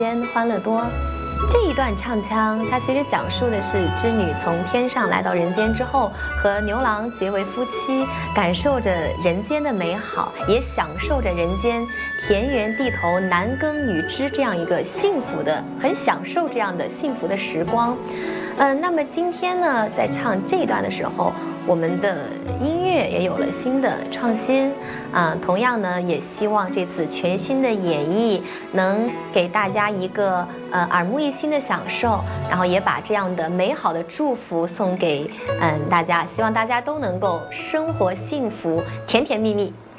间欢乐多。这一段唱腔，它其实讲述的是织女从天上来到人间之后，和牛郎结为夫妻，感受着人间的美好，也享受着人间田园地头男耕女织这样一个幸福的，很享受这样的幸福的时光。那么今天呢，在唱这一段的时候，我们的音乐也有了新的创新，同样呢，也希望这次全新的演绎能给大家一个耳目一新的享受，然后也把这样的美好的祝福送给大家，希望大家都能够生活幸福，甜甜蜜蜜。